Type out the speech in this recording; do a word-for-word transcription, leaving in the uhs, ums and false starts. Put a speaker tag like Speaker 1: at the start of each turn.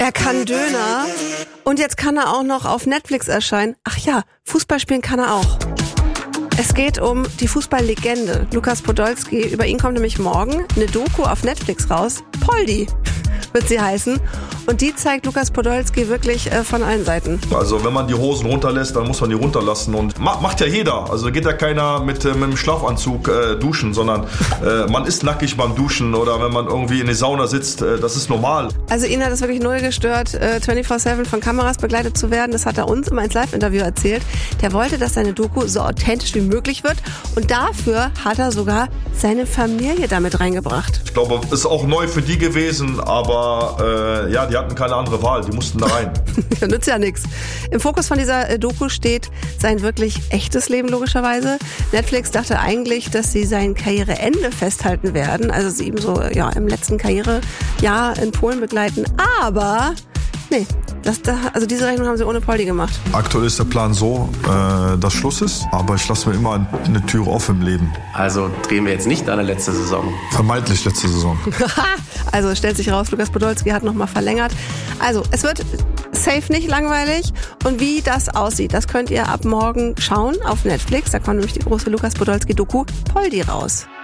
Speaker 1: Er kann Döner und jetzt kann er auch noch auf Netflix erscheinen. Ach ja, Fußball spielen kann er auch. Es geht um die Fußballlegende Lukas Podolski. Über ihn kommt nämlich morgen eine Doku auf Netflix raus. Poldi wird sie heißen. Und die zeigt Lukas Podolski wirklich äh, von allen Seiten.
Speaker 2: Also wenn man die Hosen runterlässt, dann muss man die runterlassen. Und ma- macht ja jeder. Also geht ja keiner mit, äh, mit einem Schlafanzug äh, duschen, sondern äh, man ist nackig beim Duschen oder wenn man irgendwie in der Sauna sitzt. Äh, das ist normal.
Speaker 1: Also ihn hat es wirklich null gestört, äh, vierundzwanzig sieben von Kameras begleitet zu werden. Das hat er uns immer ins Live-Interview erzählt. Der wollte, dass seine Doku so authentisch wie möglich wird. Und dafür hat er sogar seine Familie damit reingebracht.
Speaker 2: Ich glaube, ist auch neu für die gewesen, aber äh, ja, die hatten keine andere Wahl, die mussten da rein.
Speaker 1: Ja, nützt ja nichts. Im Fokus von dieser äh, Doku steht sein wirklich echtes Leben logischerweise. Netflix dachte eigentlich, dass sie sein Karriereende festhalten werden, also sie ihm so ja im letzten Karrierejahr in Polen begleiten, aber nee, das, da, also diese Rechnung haben sie ohne Poldi gemacht.
Speaker 2: Aktuell ist der Plan so, äh, dass Schluss ist, aber ich lasse mir immer eine Tür offen im Leben.
Speaker 3: Also drehen wir jetzt nicht an der letzte Saison.
Speaker 2: Vermeintlich letzte Saison.
Speaker 1: Also stellt sich raus, Lukas Podolski hat nochmal verlängert. Also es wird safe nicht langweilig. Und wie das aussieht, das könnt ihr ab morgen schauen auf Netflix. Da kommt nämlich die große Lukas Podolski-Doku Poldi raus.